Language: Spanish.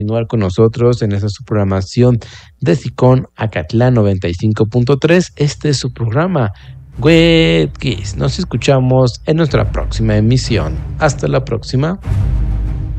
continuar con nosotros en esta su programación de SICON Acatlán 95.3. Este es su programa Web Kiss. Nos escuchamos en nuestra próxima emisión. Hasta la próxima.